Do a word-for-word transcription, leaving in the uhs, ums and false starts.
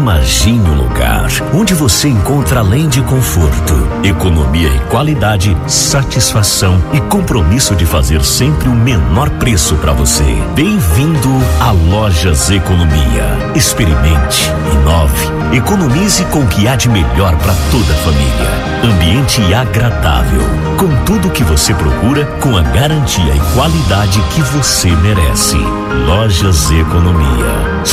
Imagine um lugar onde você encontra, além de conforto, economia e qualidade, satisfação e compromisso de fazer sempre o menor preço para você. Bem-vindo a Lojas Economia. Experimente, inove, economize com o que há de melhor para toda a família. Ambiente agradável, com tudo o que você procura, com a garantia e qualidade que você merece. Lojas Economia.